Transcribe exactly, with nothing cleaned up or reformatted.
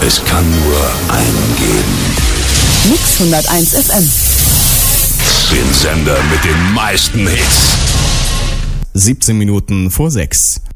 Es kann nur einen geben. Mix hunderteins F M. Den Sender mit den meisten Hits. siebzehn Minuten vor sechs.